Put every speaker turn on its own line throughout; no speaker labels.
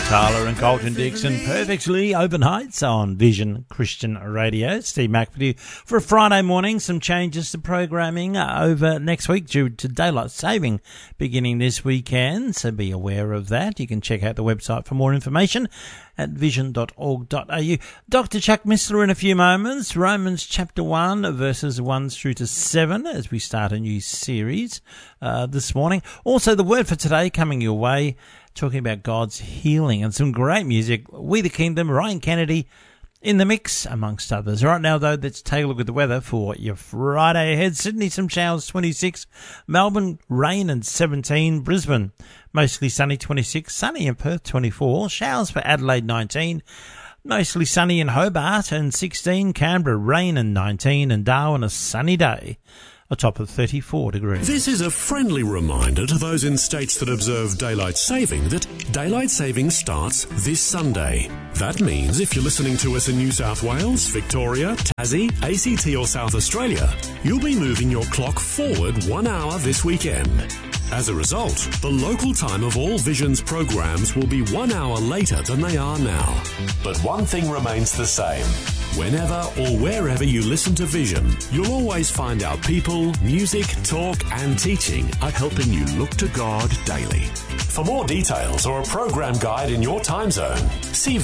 Tyler and Colton Dixon, Perfectly Open Heights on Vision Christian Radio. Steve Mack with you for a Friday morning. Some changes to programming over next week due to daylight saving beginning this weekend, so be aware of that. You can check out the website for more information at vision.org.au. Dr. Chuck Missler in a few moments. Romans chapter 1, verses 1 through to 7, as we start a new series this morning. Also, the word for today coming your way, talking about God's healing and some great music. We the Kingdom, Ryan Kennedy in the mix, amongst others. Right now, though, let's take a look at the weather for your Friday ahead. Sydney, some showers, 26. Melbourne, rain and 17. Brisbane, mostly sunny, 26. Sunny in Perth, 24. Showers for Adelaide, 19. Mostly sunny in Hobart and 16. Canberra, rain and 19. And Darwin, a sunny day, a top of 34 degrees.
This is a friendly reminder to those in states that observe daylight saving that daylight saving starts this Sunday. That means if you're listening to us in New South Wales, Victoria, Tassie, ACT or South Australia, you'll be moving your clock forward 1 hour this weekend. As a result, the local time of all Vision's programs will be 1 hour later than they are now. But one thing remains the same. Whenever or wherever you listen to Vision, you'll always find our people, music, talk and teaching are helping you look to God daily. For more details or a program guide in your time zone, see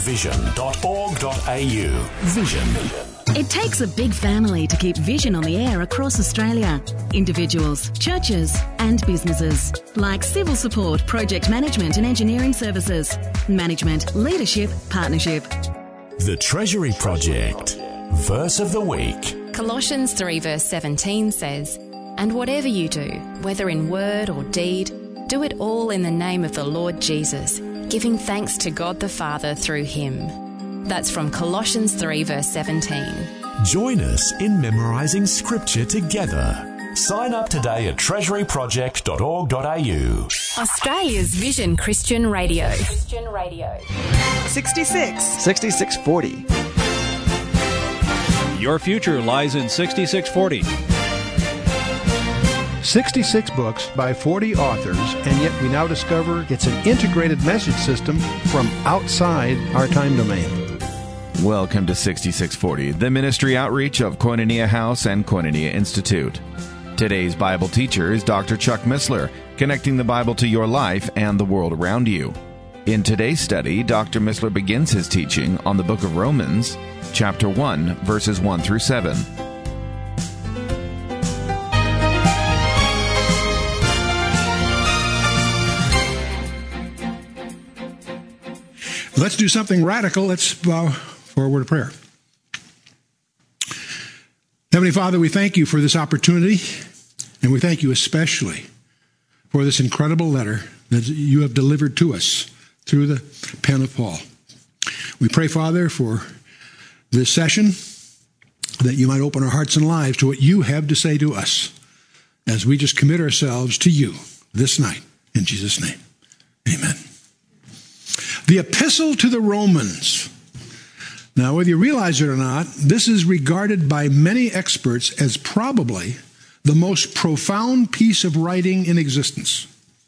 vision.org.au. Vision.
It takes a big family to keep Vision on the air across Australia. Individuals, churches and businesses. Like civil support, project management and engineering services. Management, leadership, partnership.
The Treasury Project. Verse of the week.
Colossians 3 verse 17 says, "And whatever you do, whether in word or deed, do it all in the name of the Lord Jesus, giving thanks to God the Father through him." That's from Colossians 3 verse 17.
Join us in memorising scripture together. Sign up today at treasuryproject.org.au.
Australia's Vision Christian Radio.
6640.
Your future lies in 6640.
66 books by 40 authors, and yet we now discover it's an integrated message system from outside our time domain.
Welcome to 6640, the ministry outreach of Koinonia House and Koinonia Institute. Today's Bible teacher is Dr. Chuck Missler, connecting the Bible to your life and the world around you. In today's study, Dr. Missler begins his teaching on the book of Romans, chapter 1, verses 1 through 7.
Let's do something radical. Let's bow for a word of prayer. Heavenly Father, we thank you for this opportunity, and we thank you especially for this incredible letter that you have delivered to us through the pen of Paul. We pray, Father, for this session, that you might open our hearts and lives to what you have to say to us as we just commit ourselves to you this night. In Jesus' name, amen. The Epistle to the Romans. Now, whether you realize it or not, this is regarded by many experts as probably the most profound piece of writing in existence.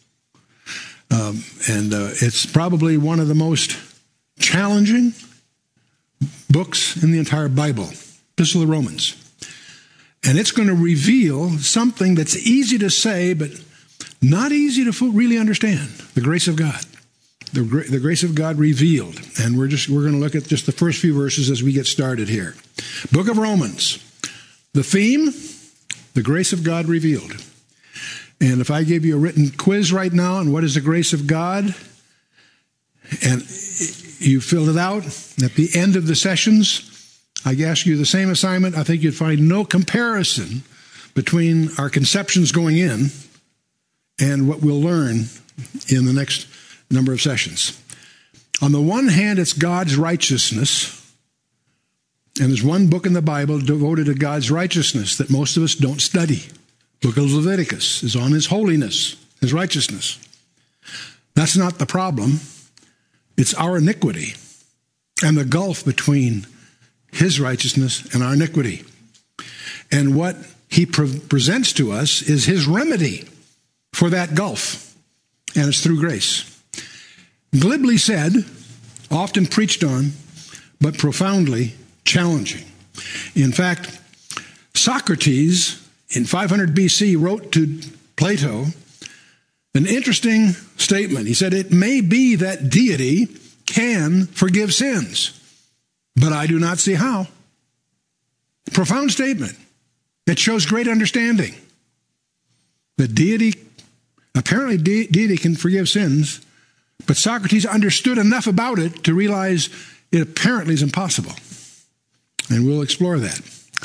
It's probably one of the most challenging books in the entire Bible, Epistle to the Romans. And it's going to reveal something that's easy to say, but not easy to really understand, the grace of God. The grace of God revealed. And we're going to look at just the first few verses as we get started here. Book of Romans. The theme, the grace of God revealed. And if I gave you a written quiz right now on what is the grace of God, and you filled it out, at the end of the sessions, I ask you the same assignment, I think you'd find no comparison between our conceptions going in and what we'll learn in the next number of sessions. On the one hand, it's God's righteousness, and there's one book in the Bible devoted to God's righteousness that most of us don't study. Book of Leviticus is on his holiness, his righteousness. That's not the problem. It's our iniquity and the gulf between his righteousness and our iniquity. And what he presents to us is his remedy for that gulf, and it's through grace. Glibly said, often preached on, but profoundly challenging. In fact, Socrates in 500 BC wrote to Plato an interesting statement. He said, "It may be that deity can forgive sins, but I do not see how." Profound statement. It shows great understanding. That apparently deity can forgive sins, but Socrates understood enough about it to realize it apparently is impossible. And we'll explore that.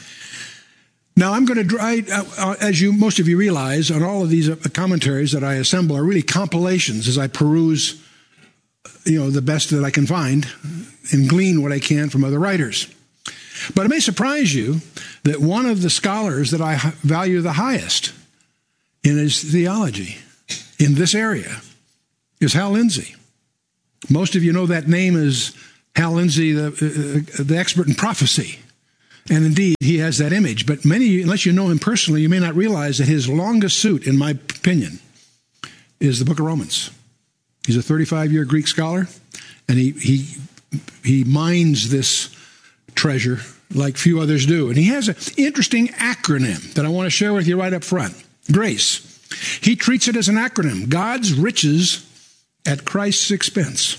Now, I'm going to, as most of you realize, on all of these commentaries that I assemble are really compilations as I peruse, the best that I can find and glean what I can from other writers. But it may surprise you that one of the scholars that I value the highest in his theology in this area is Hal Lindsey. Most of you know that name as Hal Lindsey, the expert in prophecy. And indeed, he has that image. But many, unless you know him personally, you may not realize that his longest suit, in my opinion, is the book of Romans. He's a 35-year Greek scholar, and he mines this treasure like few others do. And he has an interesting acronym that I want to share with you right up front. GRACE. He treats it as an acronym. God's riches at Christ's expense.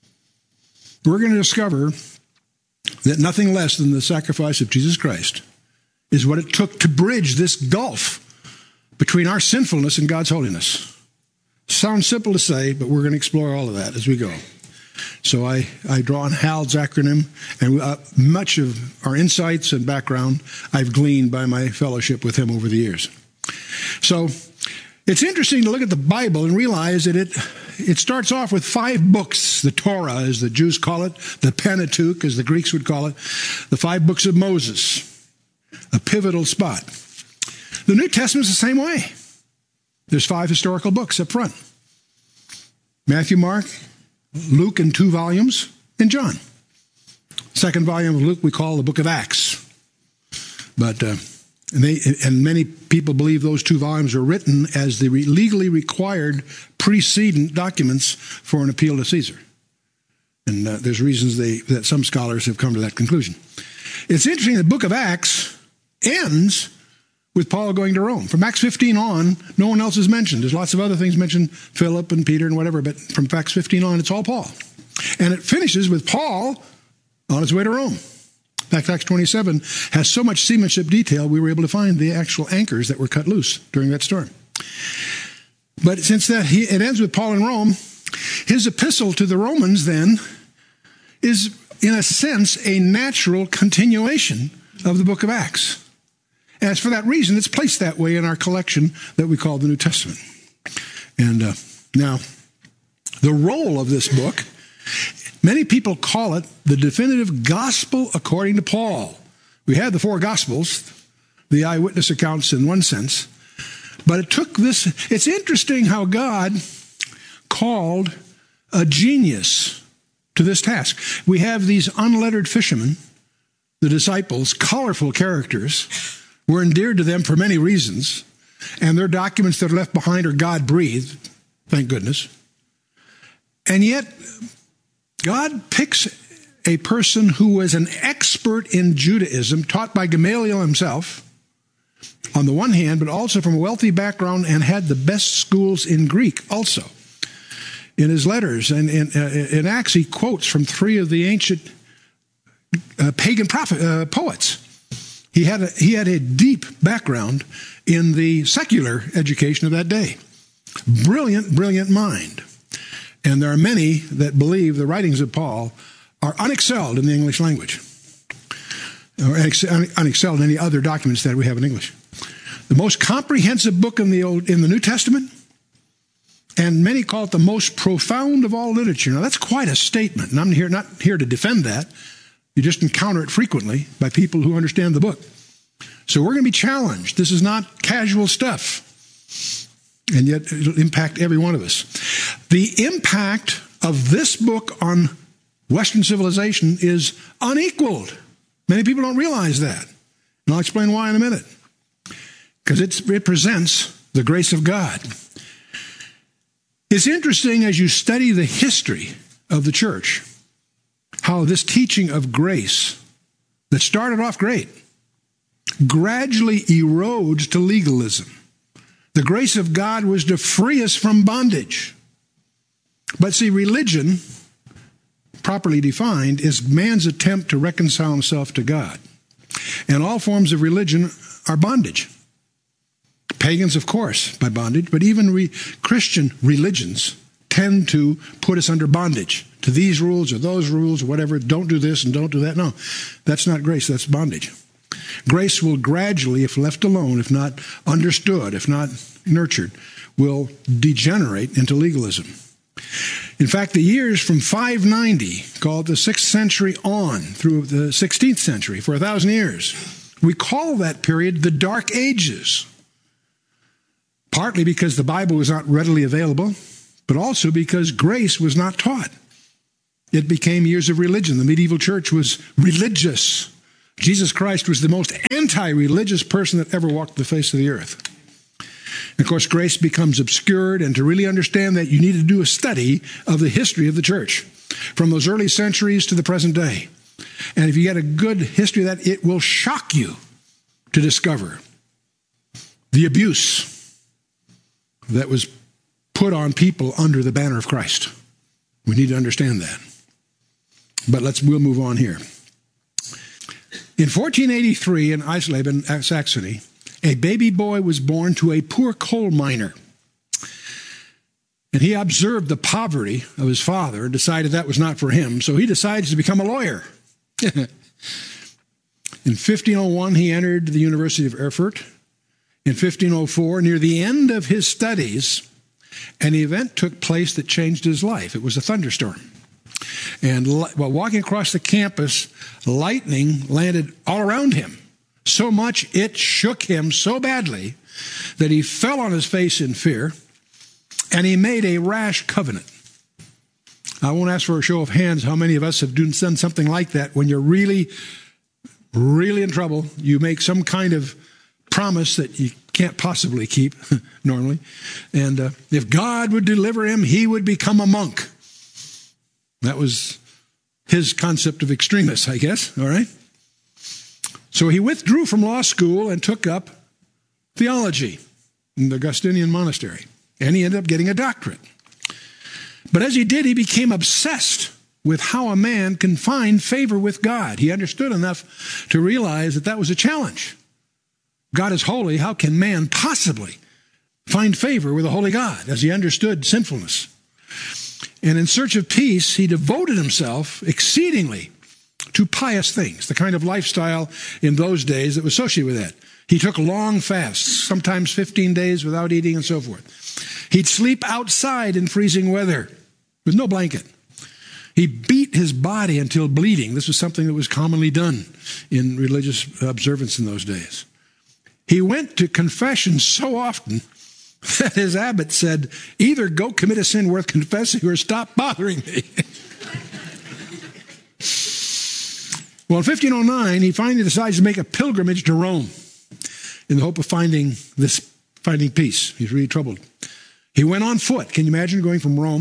We're going to discover that nothing less than the sacrifice of Jesus Christ is what it took to bridge this gulf between our sinfulness and God's holiness. Sounds simple to say, but we're going to explore all of that as we go. So I draw on Hal's acronym, and much of our insights and background I've gleaned by my fellowship with him over the years. So it's interesting to look at the Bible and realize that it starts off with 5 books. The Torah, as the Jews call it, the Pentateuch, as the Greeks would call it, the 5 books of Moses, a pivotal spot. The New Testament is the same way. There's 5 historical books up front. Matthew, Mark, Luke in 2 volumes, and John. Second volume of Luke we call the book of Acts. But and many people believe those 2 volumes are written as the legally required precedent documents for an appeal to Caesar. And there's reasons that some scholars have come to that conclusion. It's interesting, the book of Acts ends with Paul going to Rome. From Acts 15 on, no one else is mentioned. There's lots of other things mentioned, Philip and Peter and whatever, but from Acts 15 on, it's all Paul. And it finishes with Paul on his way to Rome. In fact, Acts 27 has so much seamanship detail, we were able to find the actual anchors that were cut loose during that storm. But since it ends with Paul in Rome, his epistle to the Romans then is, in a sense, a natural continuation of the book of Acts. And it's for that reason it's placed that way in our collection that we call the New Testament. And now, the role of this book, many people call it the definitive gospel according to Paul. We had the 4 gospels, the eyewitness accounts in one sense, but it took this. It's interesting how God called a genius to this task. We have these unlettered fishermen, the disciples, colorful characters. We're endeared to them for many reasons, and their documents that are left behind are God-breathed, thank goodness. And yet, God picks a person who was an expert in Judaism, taught by Gamaliel himself, on the one hand, but also from a wealthy background and had the best schools in Greek also. In his letters and in Acts, he quotes from 3 of the ancient pagan poets. He had a deep background in the secular education of that day. Brilliant, brilliant mind. And there are many that believe the writings of Paul are unexcelled in the English language, or unexcelled in any other documents that we have in English. The most comprehensive book in the New Testament, and many call it the most profound of all literature. Now, that's quite a statement, and I'm not here to defend that. You just encounter it frequently by people who understand the book. So we're going to be challenged. This is not casual stuff. And yet it'll impact every one of us. The impact of this book on Western civilization is unequaled. Many people don't realize that. And I'll explain why in a minute. Because it presents the grace of God. It's interesting as you study the history of the church how this teaching of grace that started off great gradually erodes to legalism. The grace of God was to free us from bondage. But see, religion, properly defined, is man's attempt to reconcile himself to God. And all forms of religion are bondage. Pagans, of course, by bondage, but even Christian religions tend to put us under bondage to these rules or those rules or whatever. Don't do this and don't do that. No, that's not grace. That's bondage. Grace will gradually, if left alone, if not understood, if not nurtured, will degenerate into legalism. In fact, the years from 590, called the 6th century on through the 16th century, for 1,000 years, we call that period the Dark Ages. Partly because the Bible was not readily available, but also because grace was not taught. It became years of religion. The medieval church was religious. Jesus Christ was the most anti-religious person that ever walked the face of the earth. And of course, grace becomes obscured, and to really understand that, you need to do a study of the history of the church from those early centuries to the present day. And if you get a good history of that, it will shock you to discover the abuse that was put on people under the banner of Christ. We need to understand that. But we'll move on here. In 1483 in Eisleben, Saxony, a baby boy was born to a poor coal miner. And he observed the poverty of his father and decided that was not for him, so he decides to become a lawyer. In 1501, he entered the University of Erfurt. In 1504, near the end of his studies, an event took place that changed his life. It was a thunderstorm. And while walking across the campus, lightning landed all around him. So much it shook him so badly that he fell on his face in fear, and he made a rash covenant. I won't ask for a show of hands how many of us have done something like that. When you're really, really in trouble, you make some kind of promise that you can't possibly keep normally. And if God would deliver him, he would become a monk. That was his concept of extremists, I guess. All right. So he withdrew from law school and took up theology in the Augustinian monastery. And he ended up getting a doctorate. But as he did, he became obsessed with how a man can find favor with God. He understood enough to realize that that was a challenge. God is holy. How can man possibly find favor with a holy God? As he understood sinfulness. And in search of peace, he devoted himself exceedingly to pious things, the kind of lifestyle in those days that was associated with that. He took long fasts, sometimes 15 days without eating and so forth. He'd sleep outside in freezing weather with no blanket. He beat his body until bleeding. This was something that was commonly done in religious observance in those days. He went to confession so often that his abbot said, either go commit a sin worth confessing or stop bothering me. Well, in 1509, he finally decides to make a pilgrimage to Rome in the hope of finding peace. He's really troubled. He went on foot. Can you imagine going from Rome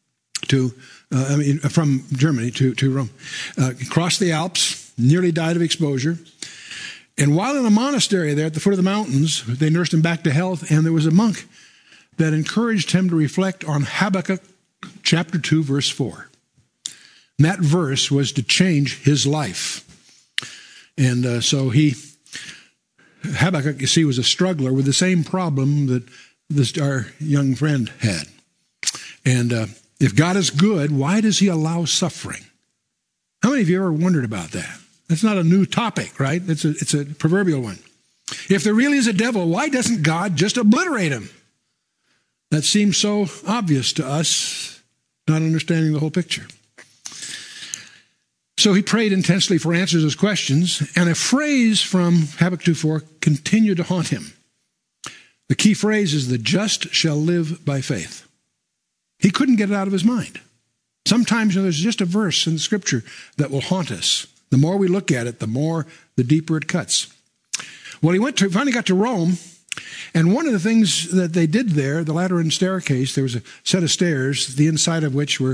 from Germany to Rome? Crossed the Alps, nearly died of exposure. And while in a monastery there at the foot of the mountains, they nursed him back to health, and there was a monk that encouraged him to reflect on Habakkuk chapter 2, verse 4. And that verse was to change his life. And Habakkuk, you see, was a struggler with the same problem that our young friend had. And if God is good, why does he allow suffering? How many of you ever wondered about that? That's not a new topic, right? It's a proverbial one. If there really is a devil, why doesn't God just obliterate him? That seems so obvious to us, not understanding the whole picture. So he prayed intensely for answers to his questions, and a phrase from Habakkuk 2:4 continued to haunt him. The key phrase is, the just shall live by faith. He couldn't get it out of his mind. Sometimes there's just a verse in the scripture that will haunt us. The more we look at it, the deeper it cuts. Well, he finally got to Rome, and one of the things that they did there, the Lateran staircase, there was a set of stairs, the inside of which were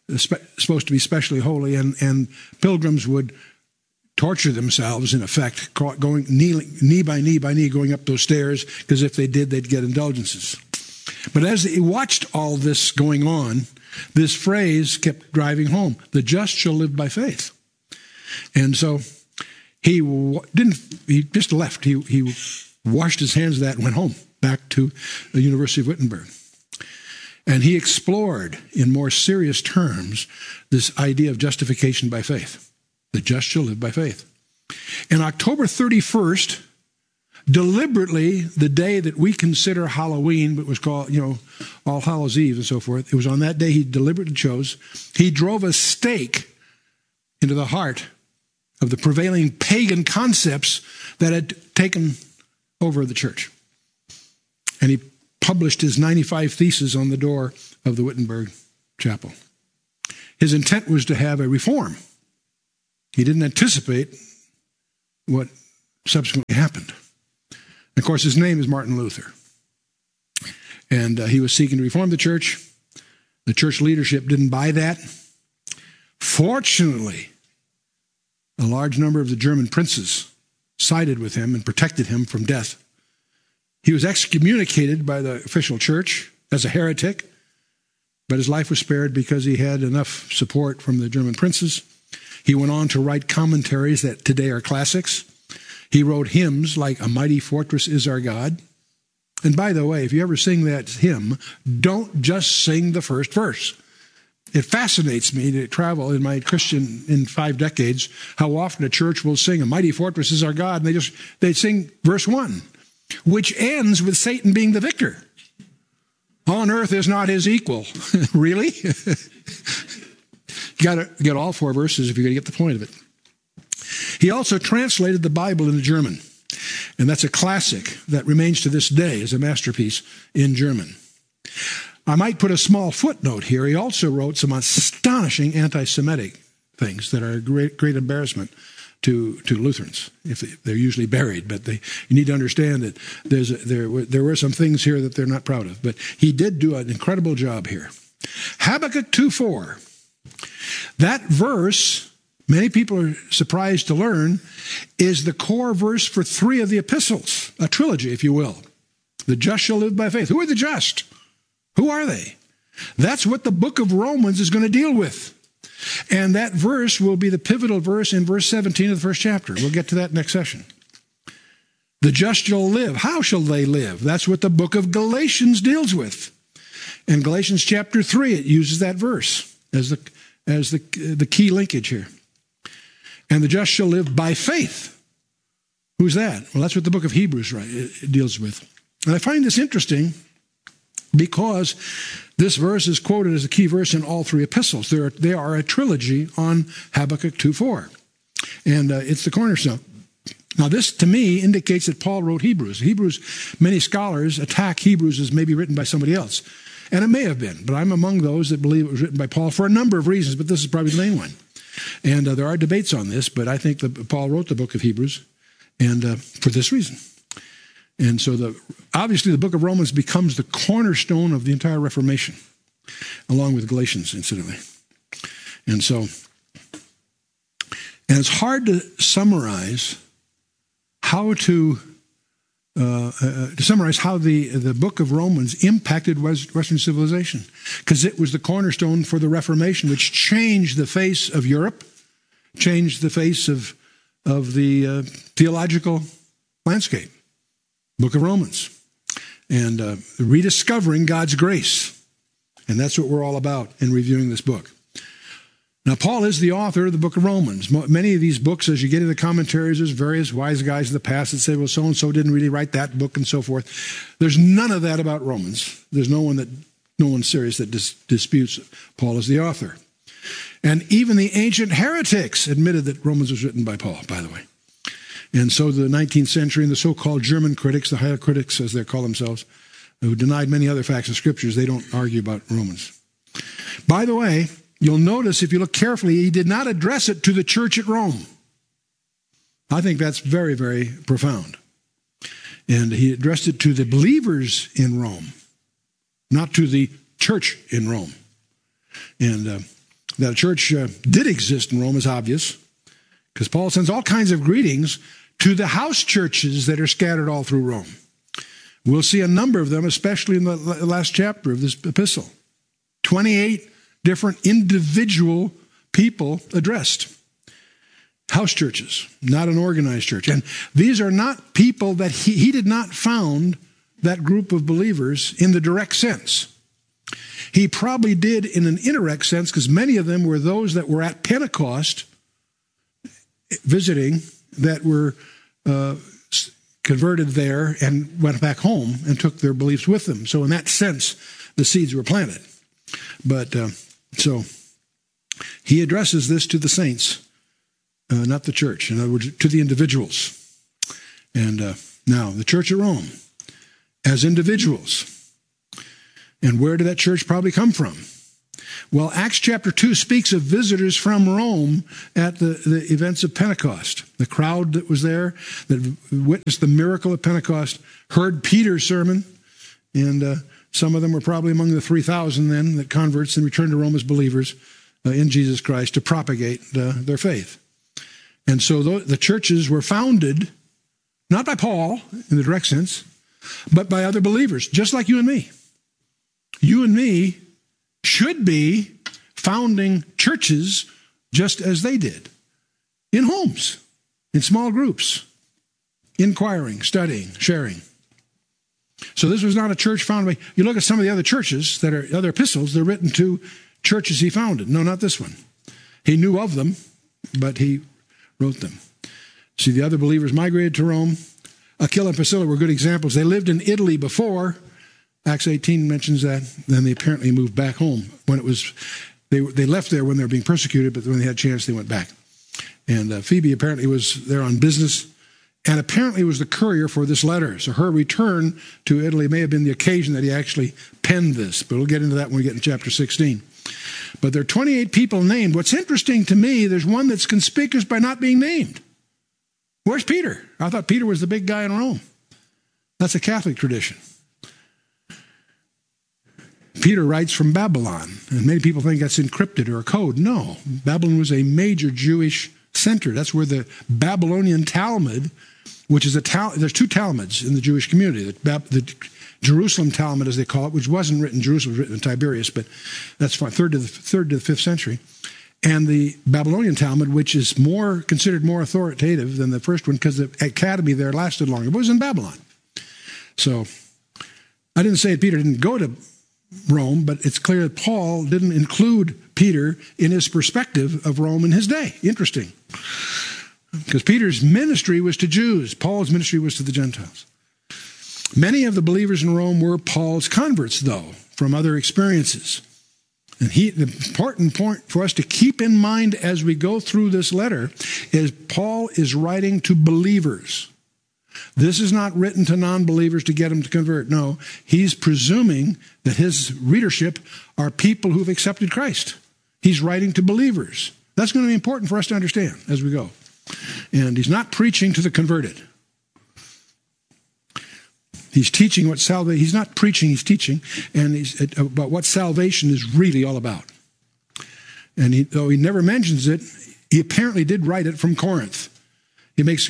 supposed to be specially holy, and pilgrims would torture themselves, in effect, going knee by knee, going up those stairs, because if they did, they'd get indulgences. But as they watched all this going on, this phrase kept driving home: the just shall live by faith. And so he just left. He washed his hands of that and went home, back to the University of Wittenberg. And he explored in more serious terms this idea of justification by faith. The just shall live by faith. And October 31st, deliberately the day that we consider Halloween, but was called, All Hallows Eve and so forth, it was on that day he deliberately chose, he drove a stake into the heart of the prevailing pagan concepts that had taken over the church. And he published his 95 Theses on the door of the Wittenberg Chapel. His intent was to have a reform. He didn't anticipate what subsequently happened. And of course, his name is Martin Luther. And he was seeking to reform the church. The church leadership didn't buy that. Fortunately, a large number of the German princes sided with him and protected him from death. He was excommunicated by the official church as a heretic, but his life was spared because he had enough support from the German princes. He went on to write commentaries that today are classics. He wrote hymns like "A Mighty Fortress Is Our God." And by the way, if you ever sing that hymn, don't just sing the first verse. It fascinates me to travel in my Christian in 5 decades, how often a church will sing "A Mighty Fortress Is Our God," and they sing verse 1, which ends with Satan being the victor. On earth is not his equal. Really? You got to get all 4 verses if you're going to get the point of it. He also translated the Bible into German, and that's a classic that remains to this day as a masterpiece in German. I might put a small footnote here. He also wrote some astonishing anti-Semitic things that are a great embarrassment to Lutherans. If they're usually buried, but you need to understand that there were some things here that they're not proud of. But he did do an incredible job here. Habakkuk 2:4. That verse, many people are surprised to learn, is the core verse for 3 of the epistles, a trilogy, if you will. The just shall live by faith. Who are the just? Who are they? That's what the book of Romans is going to deal with. And that verse will be the pivotal verse in verse 17 of the first chapter. We'll get to that next session. The just shall live. How shall they live? That's what the book of Galatians deals with. In Galatians chapter 3, it uses that verse as the key linkage here. And the just shall live by faith. Who's that? Well, that's what the book of Hebrews deals with. And I find this interesting because this verse is quoted as a key verse in all 3 epistles. They are a trilogy on Habakkuk 2:4. And it's the cornerstone. Now, this, to me, indicates that Paul wrote Hebrews. Many scholars attack Hebrews as maybe written by somebody else. And it may have been, but I'm among those that believe it was written by Paul for a number of reasons, but this is probably the main one. And there are debates on this, but I think that Paul wrote the book of Hebrews and for this reason. And so obviously the book of Romans becomes the cornerstone of the entire Reformation, along with Galatians, incidentally. And it's hard to summarize how the book of Romans impacted Western civilization, because it was the cornerstone for the Reformation, which changed the face of Europe, changed the face of the theological landscape. Book of Romans. And rediscovering God's grace. And that's what we're all about in reviewing this book. Now, Paul is the author of the book of Romans. Many of these books, as you get into commentaries, there's various wise guys in the past that say, well, so-and-so didn't really write that book and so forth. There's none of that about Romans. There's no one serious that disputes Paul as the author. And even the ancient heretics admitted that Romans was written by Paul, by the way. And so the 19th century and the so-called German critics, the hierocritics as they call themselves, who denied many other facts of scriptures, they don't argue about Romans. By the way, you'll notice if you look carefully, he did not address it to the church at Rome. I think that's very, very profound. And he addressed it to the believers in Rome, not to the church in Rome. And That a church did exist in Rome is obvious, because Paul sends all kinds of greetings to the house churches that are scattered all through Rome. We'll see a number of them, especially in the last chapter of this epistle. 28 different individual people addressed. House churches, not an organized church. And these are not people that he did not found that group of believers in the direct sense. He probably did in an indirect sense, because many of them were those that were at Pentecost visiting, that were converted there and went back home and took their beliefs with them. So in that sense, the seeds were planted. But so he addresses this to the saints, not the church. In other words, to the individuals. And now, the church at Rome, as individuals. And where did that church probably come from? Well, Acts chapter 2 speaks of visitors from Rome at the events of Pentecost. The crowd that was there, that witnessed the miracle of Pentecost, heard Peter's sermon, and some of them were probably among the 3,000 then that converts and returned to Rome as believers in Jesus Christ to propagate their faith. And so the churches were founded, not by Paul in the direct sense, but by other believers, just like you and me. You and me should be founding churches just as they did, in homes, in small groups, inquiring, studying, sharing. So this was not a church founded by, you look at some of the other churches that are other epistles, they're written to churches he founded. No, not this one. He knew of them, but he wrote them. See, the other believers migrated to Rome. Aquila and Priscilla were good examples. They lived in Italy before. Acts 18 mentions that. Then they apparently moved back home when it was, they left there when they were being persecuted, but when they had a chance, they went back. And Phoebe apparently was there on business, and apparently was the courier for this letter. So her return to Italy may have been the occasion that he actually penned this, but we'll get into that when we get in chapter 16. But there are 28 people named. What's interesting to me, there's one that's conspicuous by not being named. Where's Peter? I thought Peter was the big guy in Rome. That's a Catholic tradition. Peter writes from Babylon, and many people think that's encrypted or a code. No, Babylon was a major Jewish center. That's where the Babylonian Talmud, which is there's two Talmuds in the Jewish community. The Jerusalem Talmud, as they call it, which wasn't written in Jerusalem, it was written in Tiberias, but that's fine, third to the 5th century. And the Babylonian Talmud, which is considered more authoritative than the first one, because the academy there lasted longer. But it was in Babylon. So I didn't say Peter didn't go to Rome, but it's clear that Paul didn't include Peter in his perspective of Rome in his day. Interesting. Because Peter's ministry was to Jews. Paul's ministry was to the Gentiles. Many of the believers in Rome were Paul's converts, though, from other experiences. And the important point for us to keep in mind as we go through this letter is Paul is writing to believers. This is not written to non-believers to get them to convert. No, he's presuming that his readership are people who've accepted Christ. He's writing to believers. That's going to be important for us to understand as we go. And he's not preaching to the converted. He's teaching what salvation, he's not preaching, he's teaching, and he's about what salvation is really all about. And though he never mentions it, he apparently did write it from Corinth. He makes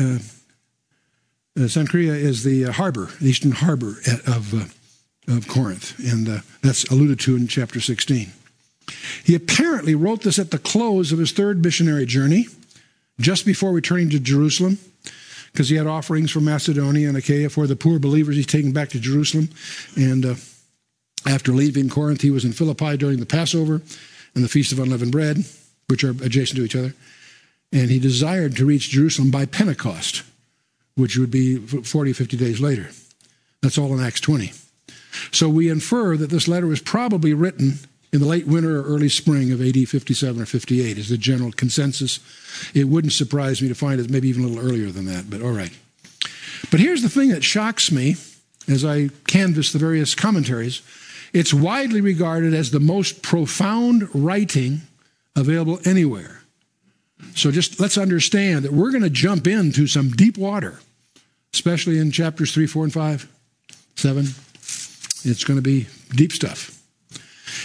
Cenchrea is the harbor, the eastern harbor of Corinth, and that's alluded to in chapter 16. He apparently wrote this at the close of his third missionary journey, just before returning to Jerusalem, because he had offerings from Macedonia and Achaia for the poor believers he's taking back to Jerusalem. And after leaving Corinth, he was in Philippi during the Passover and the Feast of Unleavened Bread, which are adjacent to each other. And he desired to reach Jerusalem by Pentecost, which would be 40, 50 days later. That's all in Acts 20. So we infer that this letter was probably written in the late winter or early spring of AD 57 or 58 is the general consensus. It wouldn't surprise me to find it maybe even a little earlier than that, but all right. But here's the thing that shocks me as I canvass the various commentaries. It's widely regarded as the most profound writing available anywhere. So just let's understand that we're going to jump into some deep water, especially in chapters 3, 4, and 5, 7. It's going to be deep stuff.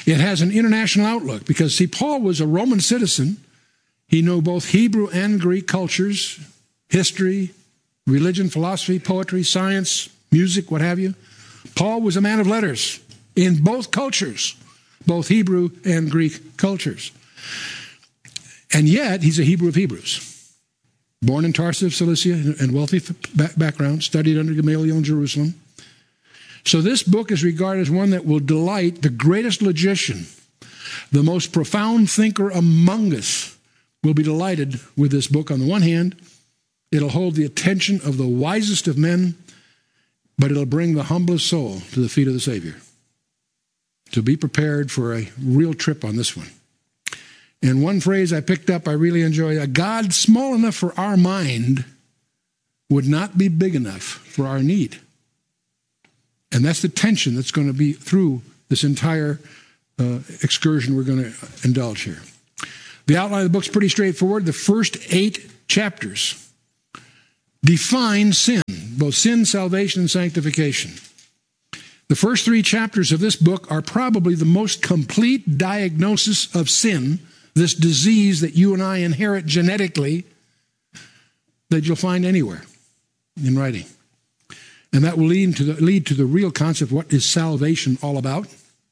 It has an international outlook because, see, Paul was a Roman citizen. He knew both Hebrew and Greek cultures, history, religion, philosophy, poetry, science, music, what have you. Paul was a man of letters in both cultures, both Hebrew and Greek cultures. And yet, he's a Hebrew of Hebrews. Born in Tarsus of Cilicia and wealthy background, studied under Gamaliel in Jerusalem. So this book is regarded as one that will delight the greatest logician, the most profound thinker among us will be delighted with this book. On the one hand, it'll hold the attention of the wisest of men, but it'll bring the humblest soul to the feet of the Savior. So be prepared for a real trip on this one. And one phrase I picked up I really enjoy, a God small enough for our mind would not be big enough for our need. And that's the tension that's going to be through this entire excursion we're going to indulge here. The outline of the book's pretty straightforward. The first 8 chapters define sin, both sin, salvation, and sanctification. The first 3 chapters of this book are probably the most complete diagnosis of sin, this disease that you and I inherit genetically, that you'll find anywhere in writing. And that will lead to the real concept, what is salvation all about?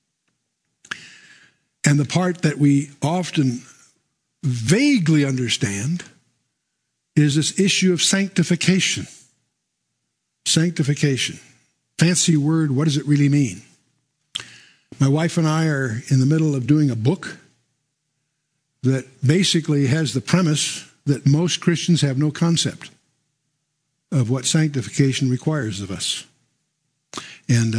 And the part that we often vaguely understand is this issue of sanctification. Sanctification. Fancy word, what does it really mean? My wife and I are in the middle of doing a book that basically has the premise that most Christians have no concept of what sanctification requires of us. And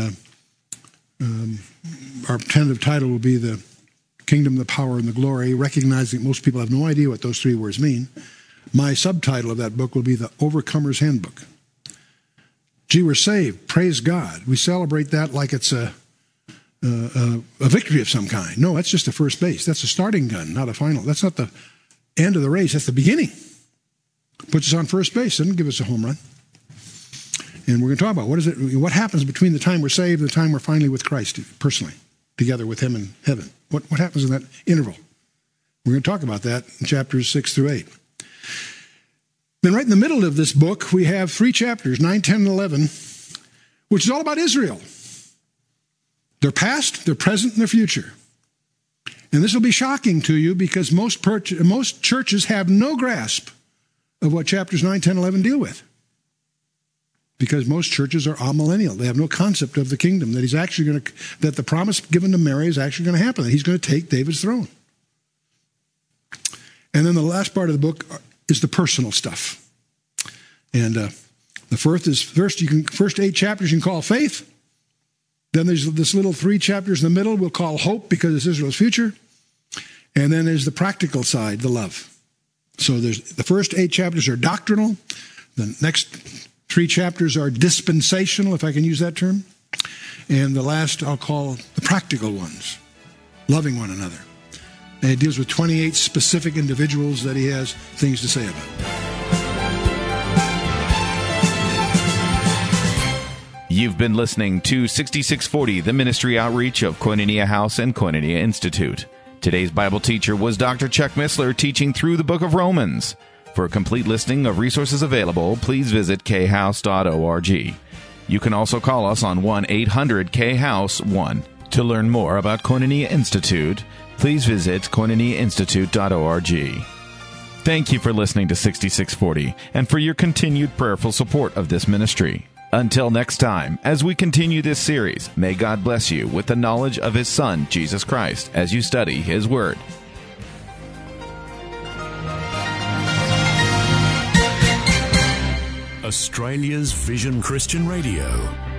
our tentative title will be The Kingdom, the Power, and the Glory, recognizing that most people have no idea what those 3 words mean. My subtitle of that book will be The Overcomer's Handbook. Gee, we're saved. Praise God. We celebrate that like it's a victory of some kind. No, that's just the first base. That's a starting gun, not a final. That's not the end of the race. That's the beginning. Puts us on first base. Doesn't give us a home run. And we're going to talk about what happens between the time we're saved and the time we're finally with Christ personally, together with Him in heaven. What happens in that interval? We're going to talk about that in chapters 6 through 8. Then right in the middle of this book, we have 3 chapters, 9, 10, and 11, which is all about Israel. Their past, their present, and their future. And this will be shocking to you because most churches have no grasp of what chapters 9, 10, 11 deal with. Because most churches are amillennial. They have no concept of the kingdom, that the promise given to Mary is actually going to happen, that He's going to take David's throne. And then the last part of the book is the personal stuff. And the first 8 chapters you can call faith. Then there's this little 3 chapters in the middle we'll call hope because it's Israel's future. And then there's the practical side, the love. So the first 8 chapters are doctrinal. The next 3 chapters are dispensational, if I can use that term. And the last I'll call the practical ones, loving one another. And it deals with 28 specific individuals that he has things to say about.
You've been listening to 6640, the ministry outreach of Koinonia House and Koinonia Institute. Today's Bible teacher was Dr. Chuck Missler, teaching through the book of Romans. For a complete listing of resources available, please visit khouse.org. You can also call us on 1-800-KHOUSE-1. To learn more about Koinonia Institute, please visit koinoniainstitute.org. Thank you for listening to 6640 and for your continued prayerful support of this ministry. Until next time, as we continue this series, may God bless you with the knowledge of His Son, Jesus Christ, as you study His Word.
Australia's Vision Christian Radio.